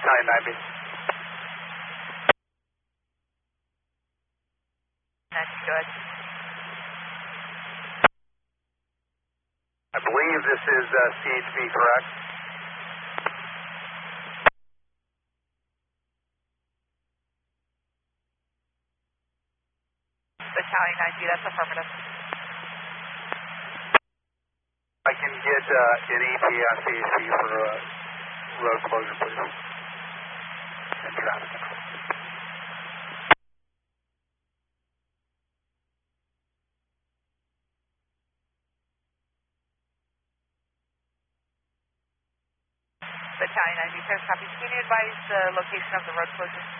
Battalion 9B. Go ahead. I believe this is CHB, correct? Battalion 9B, that's affirmative. I can get an ETA on CHB for road closure, please. And traffic control. Battalion 9B, clear copy. Can you advise the location of the road closure?